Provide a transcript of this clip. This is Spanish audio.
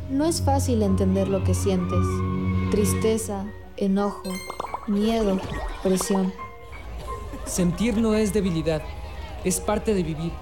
No es fácil entender lo que sientes. Tristeza, enojo, miedo, presión. Sentir no es debilidad, es parte de vivir.